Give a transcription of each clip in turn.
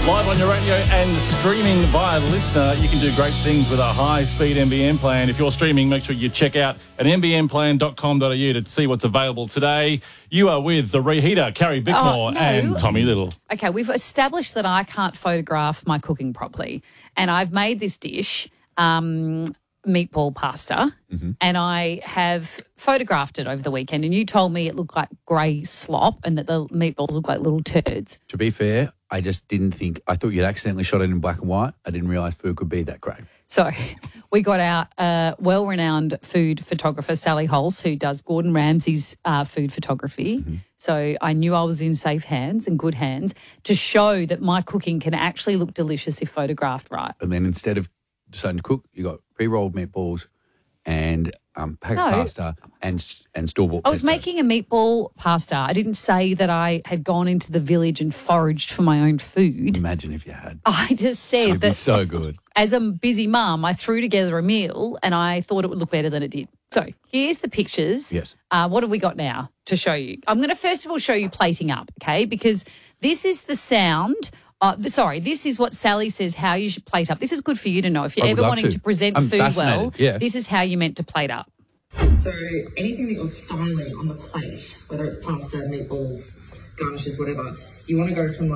Live on your radio and streaming via Listener. You can do great things with a high-speed NBN plan. If you're streaming, make sure you check out at nbnplan.com.au to see what's available today. You are with the reheater, Carrie Bickmore and Tommy Little. Okay, we've established that I can't photograph my cooking properly. And I've made this dish, meatball pasta, and I have photographed it over the weekend. And you told me it looked like grey slop and that the meatballs looked like little turds. To be fair, I just didn't think, I thought you'd accidentally shot it in black and white. I didn't realise food could be that great. So we got our well-renowned food photographer, Sally Holz, who does Gordon Ramsay's food photography. So I knew I was in safe hands and good hands to show that my cooking can actually look delicious if photographed right. And then instead of deciding to cook, you got pre-rolled meatballs and packet pasta and store-bought I was making a meatball pasta. I didn't say that I had gone into the village and foraged for my own food. Imagine if you had. I just said It'd that be so good. as a busy mum, I threw together a meal and I thought it would look better than it did. So here's the pictures. Yes. What have we got now to show you? I'm going to first of all show you plating up, okay, because this is the sound. This is what Sally says how you should plate up. This is good for you to know. If you're ever wanting to present food well, this is how you're meant to plate up. So anything that you're styling on the plate, whether it's pasta, meatballs, garnishes, whatever, you want to go from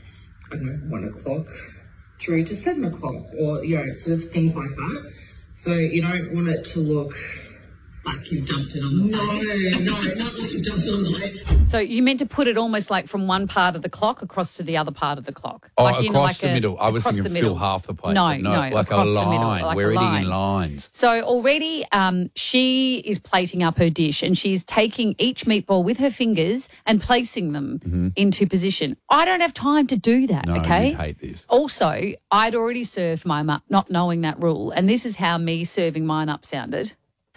1 o'clock through to 7 o'clock or, sort of things like that. So you don't want it to look like you've dumped it on the plate. No, not like you've dumped it on the plate. So you meant to put it almost like from one part of the clock across to the other part of the clock. Oh, like across the middle. I was thinking fill half the plate. No, like a line. We're eating in lines. So already she is plating up her dish and she's taking each meatball with her fingers and placing them into position. I don't have time to do that, okay? You'd hate this. Also, I'd already served mine up, not knowing that rule, and this is how me serving mine up sounded.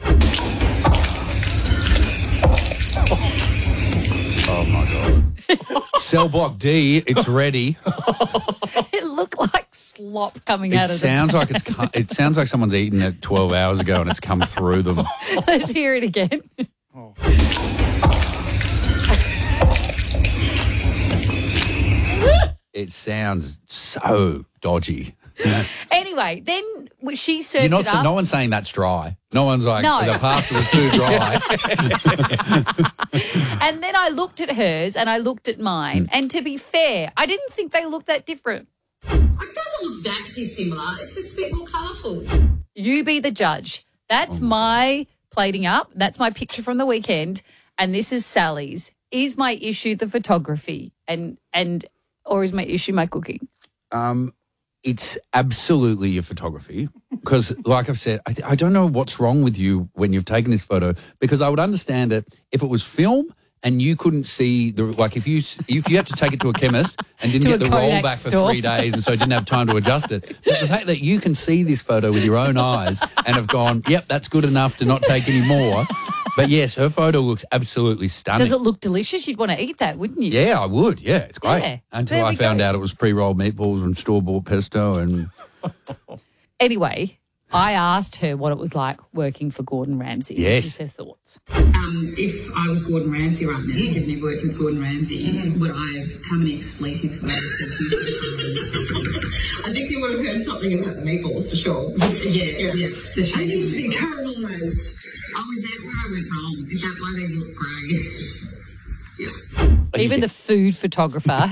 Oh, my God. Cell block D, it's ready. It looked like slop coming out of the It sounds like someone's eaten it 12 hours ago and it's come through them. Let's hear it again. Oh. It sounds so dodgy. Anyway, then she served it up. No one's saying that's dry. No one's like, the pasta was too dry. And then I looked at hers and I looked at mine. And to be fair, I didn't think they looked that different. It doesn't look that dissimilar. It's just a bit more colourful. You be the judge. That's my plating up. That's my picture from the weekend. And this is Sally's. Is my issue the photography or is my issue my cooking? It's absolutely your photography because, like I've said, I don't know what's wrong with you when you've taken this photo because I would understand it if it was film and you couldn't see if you had to take it to a chemist and didn't get the roll back for 3 days and so didn't have time to adjust it. But the fact that you can see this photo with your own eyes and have gone, yep, that's good enough to not take any more. But yes, her photo looks absolutely stunning. Does it look delicious? You'd want to eat that, wouldn't you? Yeah, I would. Yeah, it's great. Yeah, until I found out it was pre-rolled meatballs and store-bought pesto and... Anyway, I asked her what it was like working for Gordon Ramsay. Yes. This is her thoughts. If I was Gordon Ramsay right now, given me working with Gordon Ramsay, would I have, how many expletives would I have used? I think you would have heard something about the meatballs for sure. Yeah. The shade needs to be caramelised. Oh, is that where I went wrong? Is that why they look grey? Yeah. Even the food photographer